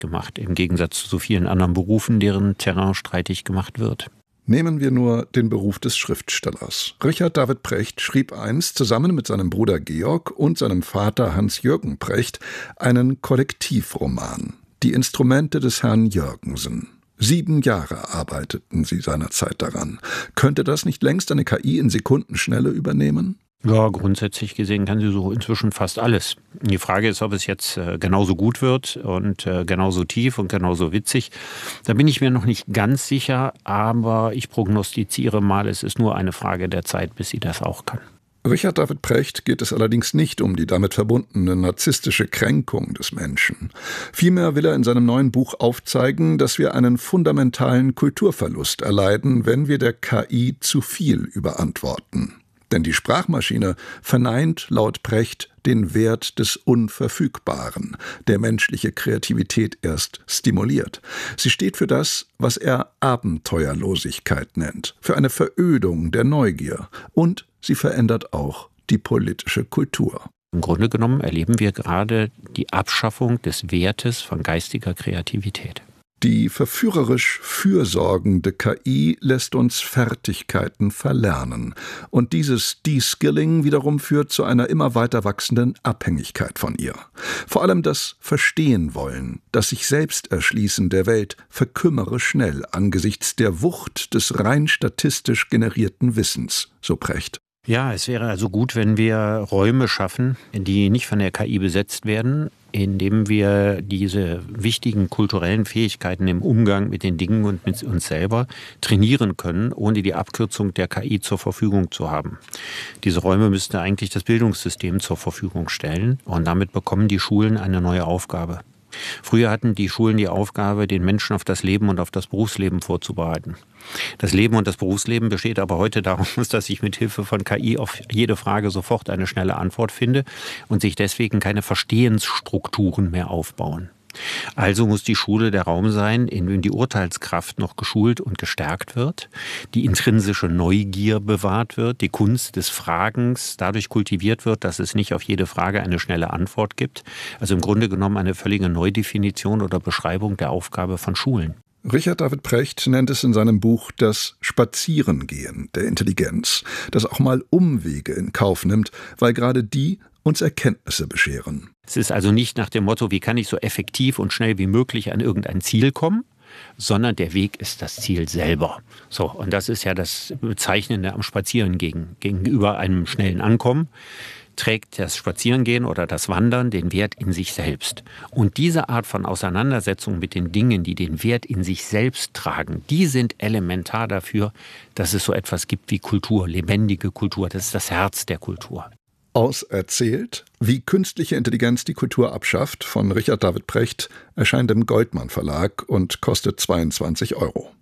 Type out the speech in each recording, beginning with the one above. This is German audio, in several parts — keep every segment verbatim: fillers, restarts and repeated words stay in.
gemacht, im Gegensatz zu so vielen anderen Berufen, deren Terrain streitig gemacht wird. Nehmen wir nur den Beruf des Schriftstellers. Richard David Precht schrieb einst zusammen mit seinem Bruder Georg und seinem Vater Hans-Jürgen Precht einen Kollektivroman, Die Instrumente des Herrn Jürgensen. Sieben Jahre arbeiteten sie seinerzeit daran. Könnte das nicht längst eine K I in Sekundenschnelle übernehmen? Ja, grundsätzlich gesehen kann sie so inzwischen fast alles. Die Frage ist, ob es jetzt äh, genauso gut wird und äh, genauso tief und genauso witzig. Da bin ich mir noch nicht ganz sicher, aber ich prognostiziere mal, es ist nur eine Frage der Zeit, bis sie das auch kann. Richard David Precht geht es allerdings nicht um die damit verbundene narzisstische Kränkung des Menschen. Vielmehr will er in seinem neuen Buch aufzeigen, dass wir einen fundamentalen Kulturverlust erleiden, wenn wir der K I zu viel überantworten. Denn die Sprachmaschine verneint laut Precht den Wert des Unverfügbaren, der menschliche Kreativität erst stimuliert. Sie steht für das, was er Abenteuerlosigkeit nennt, für eine Verödung der Neugier. Und sie verändert auch die politische Kultur. Im Grunde genommen erleben wir gerade die Abschaffung des Wertes von geistiger Kreativität. Die verführerisch fürsorgende K I lässt uns Fertigkeiten verlernen. Und dieses De-Skilling wiederum führt zu einer immer weiter wachsenden Abhängigkeit von ihr. Vor allem das Verstehen-Wollen, das sich selbst erschließen der Welt, verkümmere schnell angesichts der Wucht des rein statistisch generierten Wissens, so Precht. Ja, es wäre also gut, wenn wir Räume schaffen, die nicht von der K I besetzt werden, indem wir diese wichtigen kulturellen Fähigkeiten im Umgang mit den Dingen und mit uns selber trainieren können, ohne die Abkürzung der K I zur Verfügung zu haben. Diese Räume müsste eigentlich das Bildungssystem zur Verfügung stellen und damit bekommen die Schulen eine neue Aufgabe. Früher hatten die Schulen die Aufgabe, den Menschen auf das Leben und auf das Berufsleben vorzubereiten. Das Leben und das Berufsleben besteht aber heute daraus, dass ich mit Hilfe von K I auf jede Frage sofort eine schnelle Antwort finde und sich deswegen keine Verstehensstrukturen mehr aufbauen. Also muss die Schule der Raum sein, in dem die Urteilskraft noch geschult und gestärkt wird, die intrinsische Neugier bewahrt wird, die Kunst des Fragens dadurch kultiviert wird, dass es nicht auf jede Frage eine schnelle Antwort gibt. Also im Grunde genommen eine völlige Neudefinition oder Beschreibung der Aufgabe von Schulen. Richard David Precht nennt es in seinem Buch das Spazierengehen der Intelligenz, das auch mal Umwege in Kauf nimmt, weil gerade die uns Erkenntnisse bescheren. Es ist also nicht nach dem Motto, wie kann ich so effektiv und schnell wie möglich an irgendein Ziel kommen, sondern der Weg ist das Ziel selber. So, und das ist ja das Bezeichnende am Spazierengehen. Gegenüber einem schnellen Ankommen trägt das Spazierengehen oder das Wandern den Wert in sich selbst. Und diese Art von Auseinandersetzung mit den Dingen, die den Wert in sich selbst tragen, die sind elementar dafür, dass es so etwas gibt wie Kultur, lebendige Kultur. Das ist das Herz der Kultur. Auserzählt, wie künstliche Intelligenz die Kultur abschafft, von Richard David Precht, erscheint im Goldmann Verlag und kostet zweiundzwanzig Euro.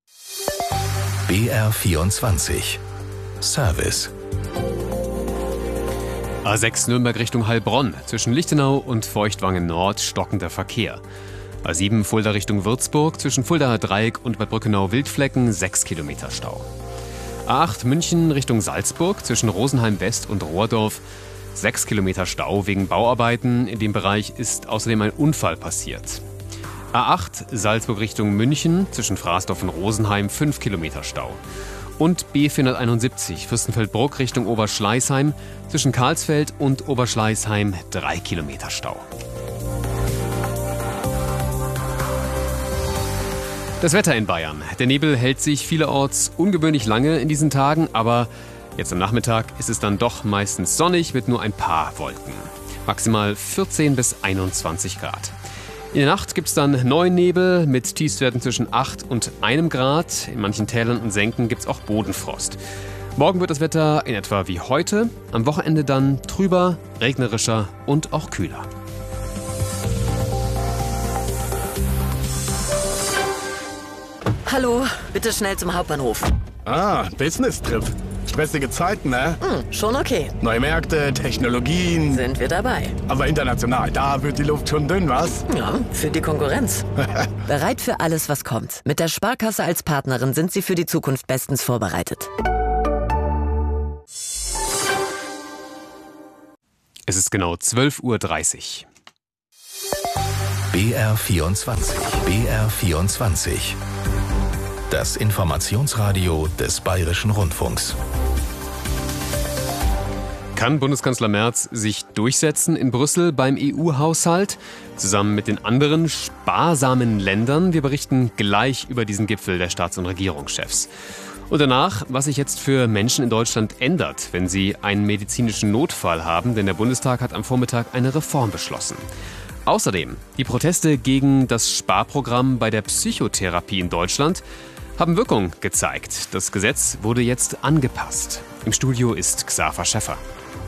B R vierundzwanzig Service. A sechs Nürnberg Richtung Heilbronn. Zwischen Lichtenau und Feuchtwangen Nord stockender Verkehr. A sieben Fulda Richtung Würzburg. Zwischen Fuldaer Dreieck und Bad Brückenau-Wildflecken sechs Kilometer Stau. A acht München Richtung Salzburg. Zwischen Rosenheim West und Rohrdorf sechs Kilometer Stau wegen Bauarbeiten. In dem Bereich ist außerdem ein Unfall passiert. A acht Salzburg Richtung München. Zwischen Fraßdorf und Rosenheim fünf Kilometer Stau. Und B vierhunderteinundsiebzig Fürstenfeldbruck Richtung Oberschleißheim. Zwischen Karlsfeld und Oberschleißheim drei Kilometer Stau. Das Wetter in Bayern. Der Nebel hält sich vielerorts ungewöhnlich lange in diesen Tagen, aber jetzt am Nachmittag ist es dann doch meistens sonnig mit nur ein paar Wolken. Maximal vierzehn bis einundzwanzig Grad. In der Nacht gibt es dann neuen Nebel mit Tiefstwerten zwischen acht und einem Grad. In manchen Tälern und Senken gibt es auch Bodenfrost. Morgen wird das Wetter in etwa wie heute. Am Wochenende dann trüber, regnerischer und auch kühler. Hallo, bitte schnell zum Hauptbahnhof. Ah, Business-Trip. Stressige Zeiten, ne? Hm, schon okay. Neue Märkte, Technologien. Sind wir dabei. Aber international, da wird die Luft schon dünn, was? Ja, für die Konkurrenz. Bereit für alles, was kommt. Mit der Sparkasse als Partnerin sind Sie für die Zukunft bestens vorbereitet. Es ist genau zwölf Uhr dreißig. B R vierundzwanzig. B R vierundzwanzig. Das Informationsradio des Bayerischen Rundfunks. Kann Bundeskanzler Merz sich durchsetzen in Brüssel beim E U-Haushalt? Zusammen mit den anderen sparsamen Ländern. Wir berichten gleich über diesen Gipfel der Staats- und Regierungschefs. Und danach, was sich jetzt für Menschen in Deutschland ändert, wenn sie einen medizinischen Notfall haben. Denn der Bundestag hat am Vormittag eine Reform beschlossen. Außerdem, die Proteste gegen das Sparprogramm bei der Psychotherapie in Deutschland haben Wirkung gezeigt. Das Gesetz wurde jetzt angepasst. Im Studio ist Xaver Schäffer.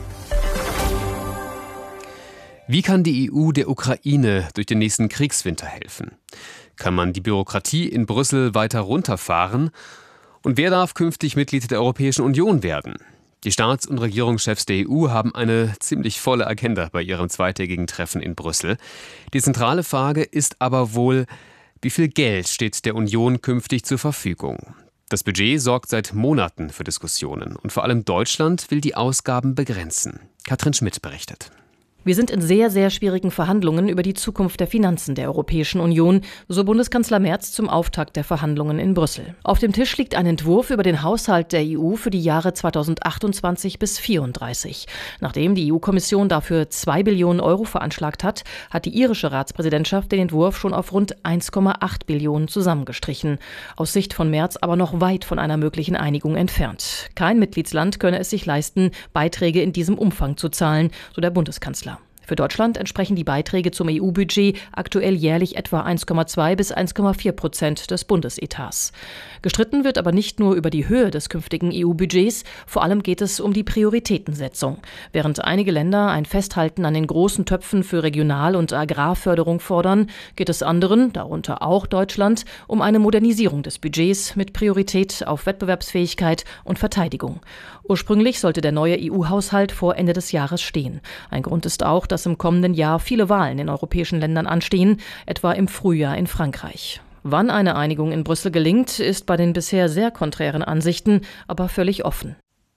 Wie kann die E U der Ukraine durch den nächsten Kriegswinter helfen? Kann man die Bürokratie in Brüssel weiter runterfahren? Und wer darf künftig Mitglied der Europäischen Union werden? Die Staats- und Regierungschefs der E U haben eine ziemlich volle Agenda bei ihrem zweitägigen Treffen in Brüssel. Die zentrale Frage ist aber wohl, wie viel Geld steht der Union künftig zur Verfügung? Das Budget sorgt seit Monaten für Diskussionen und vor allem Deutschland will die Ausgaben begrenzen. Katrin Schmidt berichtet. Wir sind in sehr, sehr schwierigen Verhandlungen über die Zukunft der Finanzen der Europäischen Union, so Bundeskanzler Merz zum Auftakt der Verhandlungen in Brüssel. Auf dem Tisch liegt ein Entwurf über den Haushalt der E U für die Jahre zweitausendachtundzwanzig bis zweitausendvierunddreißig. Nachdem die E U-Kommission dafür zwei Billionen Euro veranschlagt hat, hat die irische Ratspräsidentschaft den Entwurf schon auf rund eins Komma acht Billionen zusammengestrichen. Aus Sicht von Merz aber noch weit von einer möglichen Einigung entfernt. Kein Mitgliedsland könne es sich leisten, Beiträge in diesem Umfang zu zahlen, so der Bundeskanzler. Für Deutschland entsprechen die Beiträge zum E U-Budget aktuell jährlich etwa eins Komma zwei bis eins Komma vier Prozent des Bundesetats. Gestritten wird aber nicht nur über die Höhe des künftigen E U-Budgets, vor allem geht es um die Prioritätensetzung. Während einige Länder ein Festhalten an den großen Töpfen für Regional- und Agrarförderung fordern, geht es anderen, darunter auch Deutschland, um eine Modernisierung des Budgets mit Priorität auf Wettbewerbsfähigkeit und Verteidigung. Ursprünglich sollte der neue E U-Haushalt vor Ende des Jahres stehen. Ein Grund ist auch, dass im kommenden Jahr viele Wahlen in europäischen Ländern anstehen, etwa im Frühjahr in Frankreich. Wann eine Einigung in Brüssel gelingt, ist bei den bisher sehr konträren Ansichten aber völlig offen.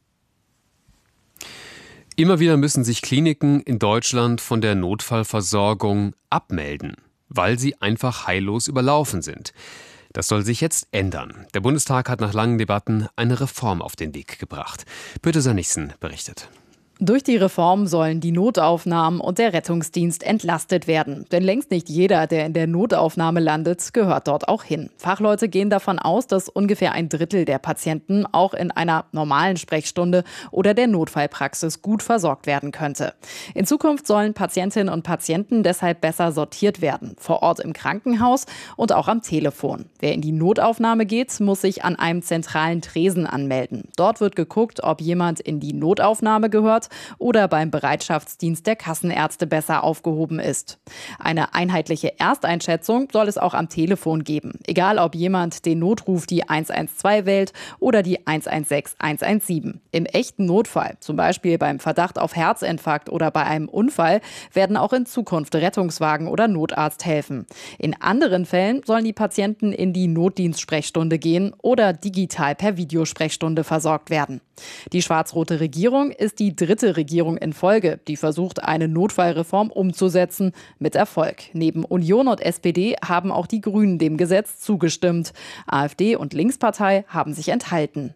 Immer wieder müssen sich Kliniken in Deutschland von der Notfallversorgung abmelden, weil sie einfach heillos überlaufen sind. Das soll sich jetzt ändern. Der Bundestag hat nach langen Debatten eine Reform auf den Weg gebracht. Birte Sönnigsen berichtet. Durch die Reform sollen die Notaufnahmen und der Rettungsdienst entlastet werden. Denn längst nicht jeder, der in der Notaufnahme landet, gehört dort auch hin. Fachleute gehen davon aus, dass ungefähr ein Drittel der Patienten auch in einer normalen Sprechstunde oder der Notfallpraxis gut versorgt werden könnte. In Zukunft sollen Patientinnen und Patienten deshalb besser sortiert werden. Vor Ort im Krankenhaus und auch am Telefon. Wer in die Notaufnahme geht, muss sich an einem zentralen Tresen anmelden. Dort wird geguckt, ob jemand in die Notaufnahme gehört oder beim Bereitschaftsdienst der Kassenärzte besser aufgehoben ist. Eine einheitliche Ersteinschätzung soll es auch am Telefon geben. Egal, ob jemand den Notruf die eins eins zwei wählt oder die eins eins sechs eins eins sieben. Im echten Notfall, zum Beispiel beim Verdacht auf Herzinfarkt oder bei einem Unfall, werden auch in Zukunft Rettungswagen oder Notarzt helfen. In anderen Fällen sollen die Patienten in die Notdienstsprechstunde gehen oder digital per Videosprechstunde versorgt werden. Die schwarz-rote Regierung ist die dritte Regierung in Folge, die versucht, eine Notfallreform umzusetzen, mit Erfolg. Neben Union und S P D haben auch die Grünen dem Gesetz zugestimmt. AfD und Linkspartei haben sich enthalten.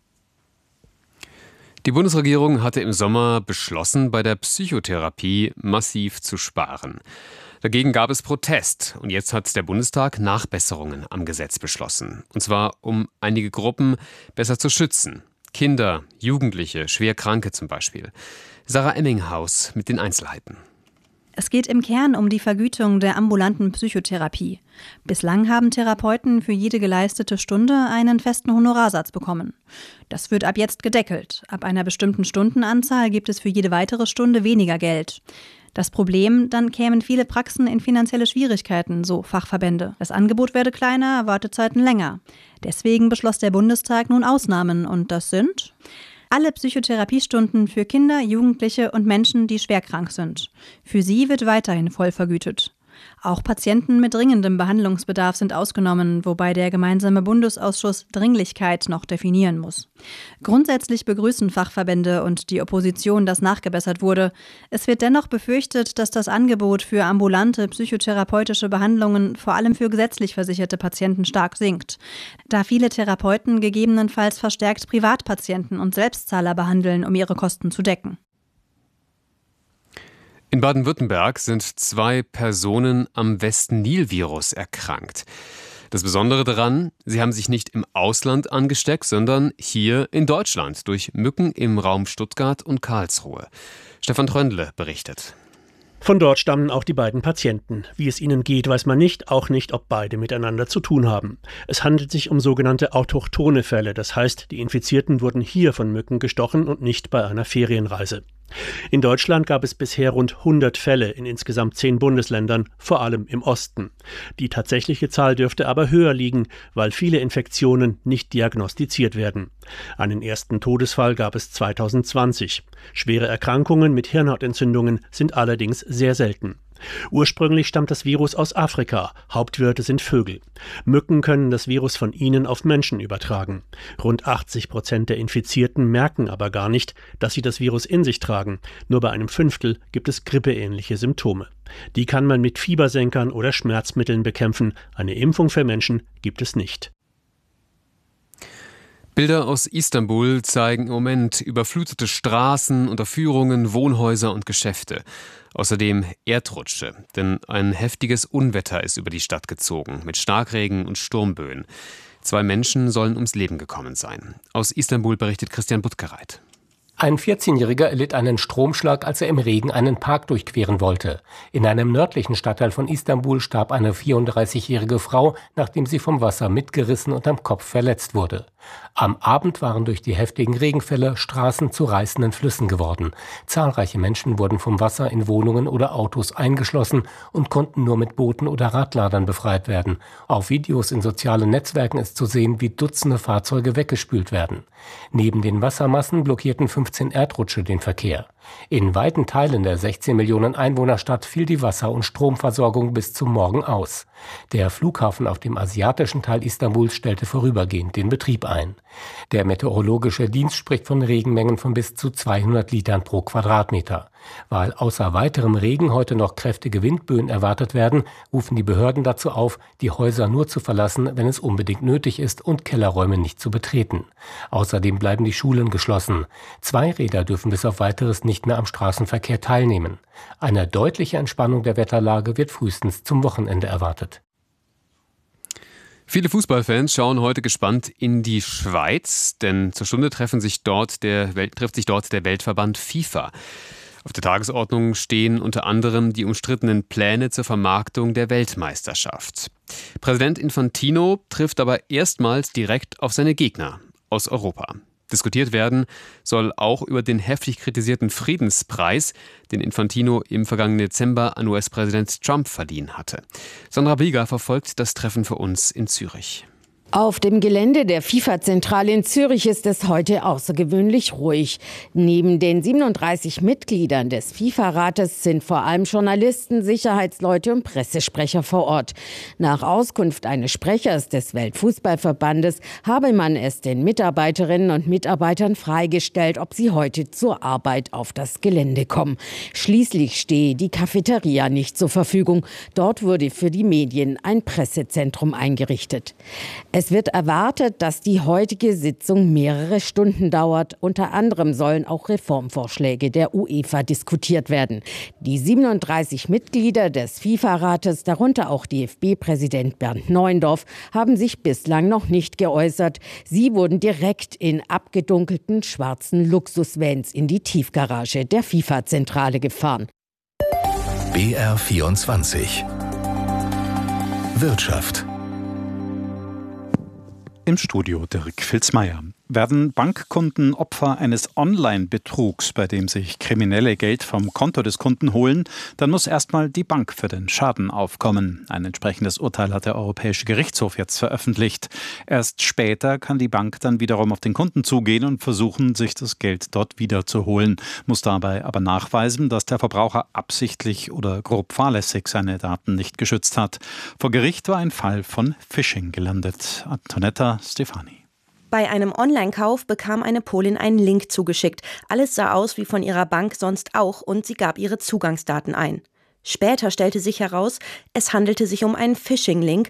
Die Bundesregierung hatte im Sommer beschlossen, bei der Psychotherapie massiv zu sparen. Dagegen gab es Protest und jetzt hat der Bundestag Nachbesserungen am Gesetz beschlossen. Und zwar, um einige Gruppen besser zu schützen. Kinder, Jugendliche, Schwerkranke zum Beispiel. Sarah Emminghaus mit den Einzelheiten. Es geht im Kern um die Vergütung der ambulanten Psychotherapie. Bislang haben Therapeuten für jede geleistete Stunde einen festen Honorarsatz bekommen. Das wird ab jetzt gedeckelt. Ab einer bestimmten Stundenanzahl gibt es für jede weitere Stunde weniger Geld. Das Problem, dann kämen viele Praxen in finanzielle Schwierigkeiten, so Fachverbände. Das Angebot werde kleiner, Wartezeiten länger. Deswegen beschloss der Bundestag nun Ausnahmen und das sind alle Psychotherapiestunden für Kinder, Jugendliche und Menschen, die schwerkrank sind. Für sie wird weiterhin voll vergütet. Auch Patienten mit dringendem Behandlungsbedarf sind ausgenommen, wobei der gemeinsame Bundesausschuss Dringlichkeit noch definieren muss. Grundsätzlich begrüßen Fachverbände und die Opposition, dass nachgebessert wurde. Es wird dennoch befürchtet, dass das Angebot für ambulante psychotherapeutische Behandlungen vor allem für gesetzlich versicherte Patienten stark sinkt, da viele Therapeuten gegebenenfalls verstärkt Privatpatienten und Selbstzahler behandeln, um ihre Kosten zu decken. In Baden-Württemberg sind zwei Personen am West-Nil-Virus erkrankt. Das Besondere daran, sie haben sich nicht im Ausland angesteckt, sondern hier in Deutschland durch Mücken im Raum Stuttgart und Karlsruhe. Stefan Tröndle berichtet. Von dort stammen auch die beiden Patienten. Wie es ihnen geht, weiß man nicht, auch nicht, ob beide miteinander zu tun haben. Es handelt sich um sogenannte autochthone Fälle, das heißt, die Infizierten wurden hier von Mücken gestochen und nicht bei einer Ferienreise. In Deutschland gab es bisher rund hundert Fälle in insgesamt zehn Bundesländern, vor allem im Osten. Die tatsächliche Zahl dürfte aber höher liegen, weil viele Infektionen nicht diagnostiziert werden. Einen ersten Todesfall gab es zweitausendzwanzig. Schwere Erkrankungen mit Hirnhautentzündungen sind allerdings sehr selten. Ursprünglich stammt das Virus aus Afrika. Hauptwirte sind Vögel. Mücken können das Virus von ihnen auf Menschen übertragen. Rund achtzig Prozent der Infizierten merken aber gar nicht, dass sie das Virus in sich tragen. Nur bei einem Fünftel gibt es grippeähnliche Symptome. Die kann man mit Fiebersenkern oder Schmerzmitteln bekämpfen. Eine Impfung für Menschen gibt es nicht. Bilder aus Istanbul zeigen im Moment überflutete Straßen, Unterführungen, Wohnhäuser und Geschäfte. Außerdem Erdrutsche, denn ein heftiges Unwetter ist über die Stadt gezogen, mit Starkregen und Sturmböen. Zwei Menschen sollen ums Leben gekommen sein. Aus Istanbul berichtet Christian Buttgereit. Ein vierzehnjähriger erlitt einen Stromschlag, als er im Regen einen Park durchqueren wollte. In einem nördlichen Stadtteil von Istanbul starb eine vierunddreißigjährige Frau, nachdem sie vom Wasser mitgerissen und am Kopf verletzt wurde. Am Abend waren durch die heftigen Regenfälle Straßen zu reißenden Flüssen geworden. Zahlreiche Menschen wurden vom Wasser in Wohnungen oder Autos eingeschlossen und konnten nur mit Booten oder Radladern befreit werden. Auf Videos in sozialen Netzwerken ist zu sehen, wie Dutzende Fahrzeuge weggespült werden. Neben den Wassermassen blockierten fünfzehn Erdrutsche den Verkehr. In weiten Teilen der sechzehn Millionen Einwohnerstadt fiel die Wasser- und Stromversorgung bis zum Morgen aus. Der Flughafen auf dem asiatischen Teil Istanbuls stellte vorübergehend den Betrieb ein. Der meteorologische Dienst spricht von Regenmengen von bis zu zweihundert Litern pro Quadratmeter. Weil außer weiterem Regen heute noch kräftige Windböen erwartet werden, rufen die Behörden dazu auf, die Häuser nur zu verlassen, wenn es unbedingt nötig ist und Kellerräume nicht zu betreten. Außerdem bleiben die Schulen geschlossen. Zweiräder dürfen bis auf Weiteres nicht mehr am Straßenverkehr teilnehmen. Eine deutliche Entspannung der Wetterlage wird frühestens zum Wochenende erwartet. Viele Fußballfans schauen heute gespannt in die Schweiz, denn zur Stunde treffen sich dort der, trifft sich dort der Weltverband FIFA. Auf der Tagesordnung stehen unter anderem die umstrittenen Pläne zur Vermarktung der Weltmeisterschaft. Präsident Infantino trifft aber erstmals direkt auf seine Gegner aus Europa. Diskutiert werden soll auch über den heftig kritisierten Friedenspreis, den Infantino im vergangenen Dezember an U S-Präsident Trump verliehen hatte. Sandra Bieger verfolgt das Treffen für uns in Zürich. Auf dem Gelände der FIFA-Zentrale in Zürich ist es heute außergewöhnlich ruhig. Neben den siebenunddreißig Mitgliedern des FIFA-Rates sind vor allem Journalisten, Sicherheitsleute und Pressesprecher vor Ort. Nach Auskunft eines Sprechers des Weltfußballverbandes habe man es den Mitarbeiterinnen und Mitarbeitern freigestellt, ob sie heute zur Arbeit auf das Gelände kommen. Schließlich stehe die Cafeteria nicht zur Verfügung. Dort wurde für die Medien ein Pressezentrum eingerichtet. Es wird erwartet, dass die heutige Sitzung mehrere Stunden dauert. Unter anderem sollen auch Reformvorschläge der UEFA diskutiert werden. Die siebenunddreißig Mitglieder des FIFA-Rates, darunter auch D F B-Präsident Bernd Neuendorf, haben sich bislang noch nicht geäußert. Sie wurden direkt in abgedunkelten schwarzen Luxusvans in die Tiefgarage der FIFA-Zentrale gefahren. B R vierundzwanzig Wirtschaft. Im Studio Dirk Filzmeier. Werden Bankkunden Opfer eines Online-Betrugs, bei dem sich Kriminelle Geld vom Konto des Kunden holen, dann muss erstmal die Bank für den Schaden aufkommen. Ein entsprechendes Urteil hat der Europäische Gerichtshof jetzt veröffentlicht. Erst später kann die Bank dann wiederum auf den Kunden zugehen und versuchen, sich das Geld dort wiederzuholen, muss dabei aber nachweisen, dass der Verbraucher absichtlich oder grob fahrlässig seine Daten nicht geschützt hat. Vor Gericht war ein Fall von Phishing gelandet. Antonetta Stefani. Bei einem Online-Kauf bekam eine Polin einen Link zugeschickt. Alles sah aus wie von ihrer Bank sonst auch und sie gab ihre Zugangsdaten ein. Später stellte sich heraus, es handelte sich um einen Phishing-Link